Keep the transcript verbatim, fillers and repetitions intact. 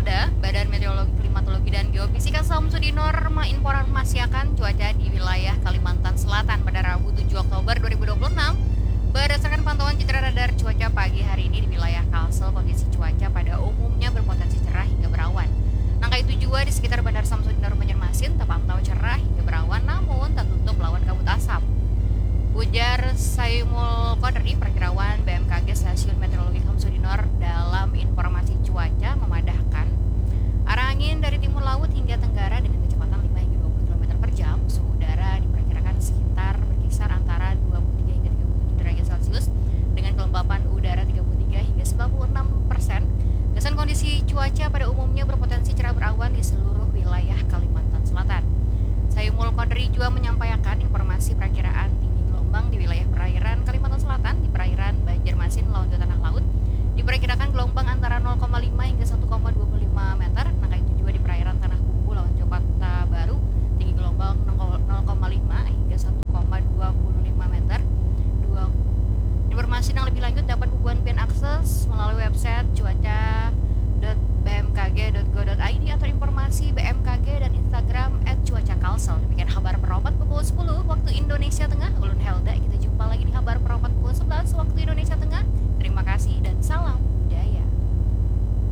Anda, Badan Meteorologi, Klimatologi, dan Geofisika Samsudinor menginformasikan cuaca di wilayah Kalimantan Selatan pada Rabu tujuh Oktober dua ribu dua puluh enam. Berdasarkan pantauan citra radar cuaca pagi hari ini di wilayah Kalsel, kondisi cuaca pada umumnya berpotensi cerah hingga berawan. Angka itu juga di sekitar Bandar Samsudinor Banjarmasin terpantau cerah hingga berawan namun tertutup lawan kabut asap. Ujar Saimul Qadri, Perkirawan B M K G Stasiun Meteorologi Samsudinor, dalam informasi cuaca memadahkan arah angin dari timur laut hingga tenggara dengan kecepatan lima hingga dua puluh kilometer per jam. Suhu udara diperkirakan sekitar berkisar antara dua puluh tiga hingga tiga puluh tujuh derajat Celcius dengan kelembapan udara tiga puluh tiga hingga sembilan puluh enam persen. Kesan kondisi cuaca pada umumnya berpotensi cerah berawan di seluruh wilayah Kalimantan Selatan. Saimul Qadri juga menyampaikan informasi perakiraan tinggi gelombang di wilayah perairan Kalimantan Selatan. Di perairan Banjarmasin laut ke tanah laut diperkirakan gelombang antara nol koma lima hingga satu koma dua puluh lima meter. Angka itu juga di perairan Tanah Bumbu lawan Joko